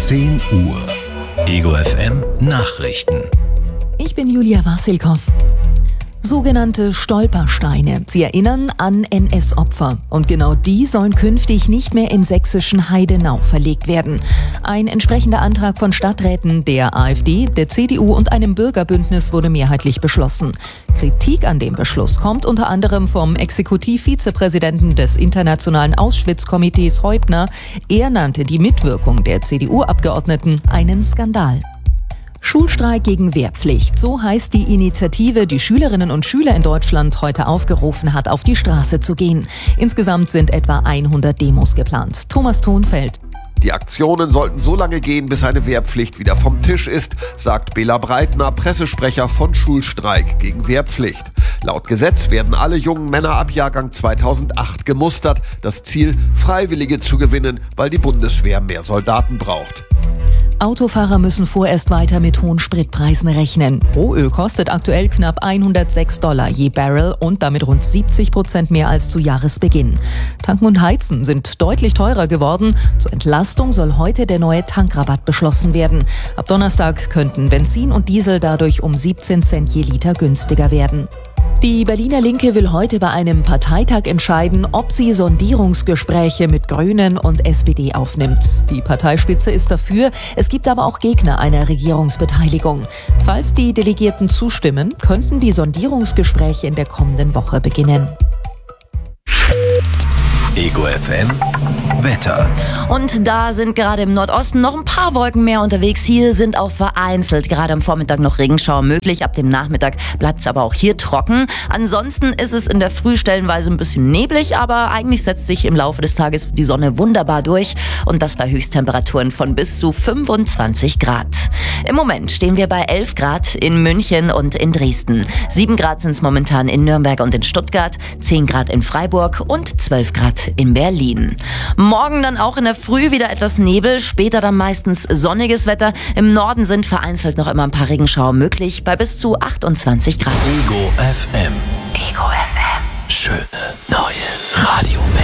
10 Uhr. Ego FM Nachrichten. Ich bin Julia Wassilkow. Sogenannte Stolpersteine. Sie erinnern an NS-Opfer. Und genau die sollen künftig nicht mehr im sächsischen Heidenau verlegt werden. Ein entsprechender Antrag von Stadträten der AfD, der CDU und einem Bürgerbündnis wurde mehrheitlich beschlossen. Kritik an dem Beschluss kommt unter anderem vom Exekutivvizepräsidenten des Internationalen Auschwitz-Komitees Heubner. Er nannte die Mitwirkung der CDU-Abgeordneten einen Skandal. Schulstreik gegen Wehrpflicht, so heißt die Initiative, die Schülerinnen und Schüler in Deutschland heute aufgerufen hat, auf die Straße zu gehen. Insgesamt sind etwa 100 Demos geplant. Thomas Thonfeld. Die Aktionen sollten so lange gehen, bis eine Wehrpflicht wieder vom Tisch ist, sagt Bela Breitner, Pressesprecher von Schulstreik gegen Wehrpflicht. Laut Gesetz werden alle jungen Männer ab Jahrgang 2008 gemustert. Das Ziel, Freiwillige zu gewinnen, weil die Bundeswehr mehr Soldaten braucht. Autofahrer müssen vorerst weiter mit hohen Spritpreisen rechnen. Rohöl kostet aktuell knapp $106 je Barrel und damit rund 70% mehr als zu Jahresbeginn. Tanken und Heizen sind deutlich teurer geworden. Zur Entlastung soll heute der neue Tankrabatt beschlossen werden. Ab Donnerstag könnten Benzin und Diesel dadurch um 17 Cent je Liter günstiger werden. Die Berliner Linke will heute bei einem Parteitag entscheiden, ob sie Sondierungsgespräche mit Grünen und SPD aufnimmt. Die Parteispitze ist dafür, es gibt aber auch Gegner einer Regierungsbeteiligung. Falls die Delegierten zustimmen, könnten die Sondierungsgespräche in der kommenden Woche beginnen. Ego FM Wetter. Und da sind gerade im Nordosten noch ein paar Wolken mehr unterwegs. Hier sind auch vereinzelt gerade am Vormittag noch Regenschauer möglich. Ab dem Nachmittag bleibt es aber auch hier trocken. Ansonsten ist es in der Früh stellenweise ein bisschen neblig, aber eigentlich setzt sich im Laufe des Tages die Sonne wunderbar durch. Und das bei Höchsttemperaturen von bis zu 25 Grad. Im Moment stehen wir bei 11 Grad in München und in Dresden. 7 Grad sind es momentan in Nürnberg und in Stuttgart, 10 Grad in Freiburg und 12 Grad in Berlin. Morgen dann auch in der Früh wieder etwas Nebel, später dann meistens sonniges Wetter. Im Norden sind vereinzelt noch immer ein paar Regenschauer möglich, bei bis zu 28 Grad. Ego FM. Ego FM. Schöne neue Radiowelt.